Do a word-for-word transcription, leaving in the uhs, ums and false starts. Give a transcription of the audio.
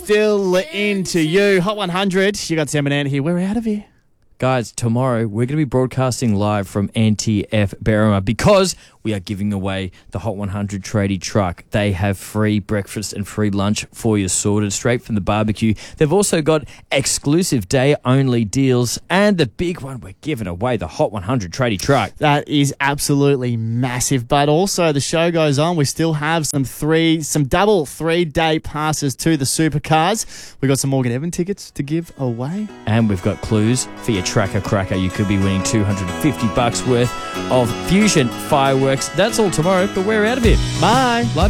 Still into you. Hot one hundred. You got Sam and Ann here. We're out of here. Guys, tomorrow we're going to be broadcasting live from N T F Berrima because we are giving away the Hot one hundred tradie truck. They have free breakfast and free lunch for you sorted straight from the barbecue. They've also got exclusive day-only deals and the big one we're giving away, the Hot one hundred tradie truck. That is absolutely massive. But also the show goes on. We still have some three, some double three-day passes to the supercars. We got some Morgan Evan tickets to give away. And we've got clues for your tracker cracker. You could be winning two hundred fifty bucks worth of Fusion fireworks. That's all tomorrow, but we're out of here. Bye. Love